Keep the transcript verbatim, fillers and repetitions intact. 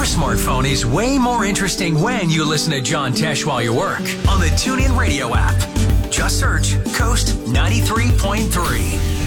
Your smartphone is way more interesting when you listen to John Tesh while you work on the TuneIn Radio app. Just search Coast ninety-three point three.